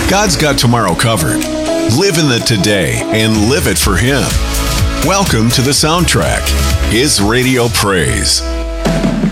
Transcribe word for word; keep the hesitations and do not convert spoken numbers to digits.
God's got tomorrow covered. Live in the today and live it for Him. Welcome to The Soundtrack, His radio praise.